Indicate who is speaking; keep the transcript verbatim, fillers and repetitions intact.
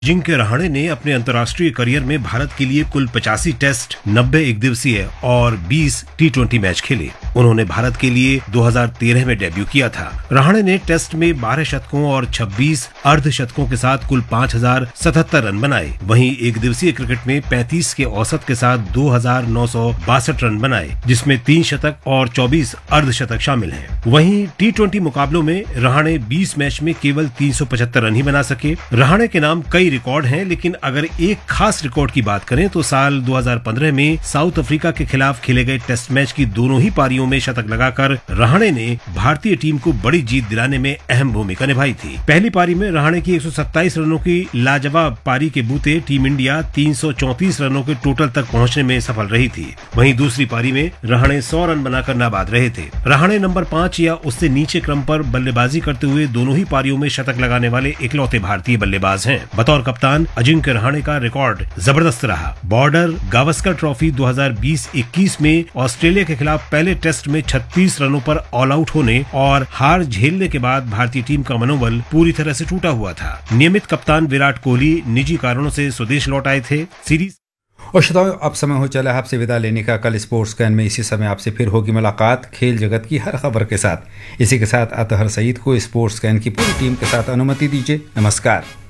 Speaker 1: अजिंक्य रहाणे ने अपने अंतर्राष्ट्रीय करियर में भारत के लिए कुल पचासी टेस्ट, नब्बे एक दिवसीय और बीस टी ट्वेंटी मैच खेले। उन्होंने भारत के लिए दो हज़ार तेरह में डेब्यू किया था। रहाणे ने टेस्ट में बारह शतकों और छब्बीस अर्धशतकों के साथ कुल पाँच हजार सतहत्तर रन बनाए। वहीं एक दिवसीय क्रिकेट में पैंतीस के औसत के साथ दो हजार नौ सौ बासठ रन बनाए, जिसमें तीन शतक और चौबीस अर्धशतक शामिल हैं। वहीं टी ट्वेंटी मुकाबलों में रहाणे बीस मैच में केवल तीन सौ पचहत्तर रन ही बना सके। रहाणे के नाम कई रिकॉर्ड हैं, लेकिन अगर एक खास रिकॉर्ड की बात करें तो साल दो हज़ार पंद्रह में साउथ अफ्रीका के खिलाफ खेले गए टेस्ट मैच की दोनों ही पारियों में शतक लगाकर रहाणे ने भारतीय टीम को बड़ी जीत दिलाने में अहम भूमिका निभाई थी। पहली पारी में रहाणे की एक सौ सत्ताईस रनों की लाजवाब पारी के बूते टीम इंडिया तीन सौ चौंतीस रनों के टोटल तक पहुंचने में सफल रही थी। वहीं दूसरी पारी में रहाणे सौ रन बनाकर नाबाद रहे थे। रहाणे नंबर पाँच या उससे नीचे क्रम पर बल्लेबाजी करते हुए दोनों ही पारियों में शतक लगाने वाले इकलौते भारतीय बल्लेबाज हैं। बतौर कप्तान अजिंक्य रहाणे का रिकॉर्ड जबरदस्त रहा। बॉर्डर गावस्कर ट्रॉफी दो हज़ार बीस इक्कीस में ऑस्ट्रेलिया के खिलाफ पहले टेस्ट में छत्तीस रनों पर ऑल आउट होने और हार झेलने के बाद भारतीय टीम का मनोबल पूरी तरह से टूटा हुआ था। नियमित कप्तान विराट कोहली निजी कारणों से स्वदेश लौट आए थे। सीरीज
Speaker 2: और श्रोताओं, अब समय हो चला आपसे विदा लेने का। कल स्पोर्ट्स कैन में इसी समय आपसे फिर होगी मुलाकात खेल जगत की हर खबर के साथ। इसी के साथ अतहर सईद को स्पोर्ट्स कैन की पूरी टीम के साथ अनुमति दीजिए। नमस्कार।